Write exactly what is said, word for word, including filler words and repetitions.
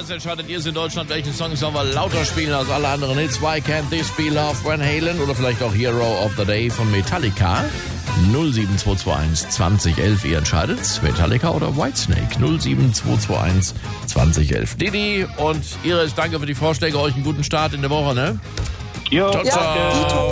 jetzt entscheidet ihr es in Deutschland, welche Songs sollen wir lauter spielen als alle anderen Hits. Why Can't This Be Love, Van Halen oder vielleicht auch Hero of the Day von Metallica. null sieben zwei zwei eins zwanzig elf, ihr entscheidet, Metallica oder Whitesnake. null sieben zwei zwei eins zwanzig elf. Didi und Iris, danke für die Vorschläge, euch einen guten Start in der Woche, ne? Jo, ciao, ciao. danke.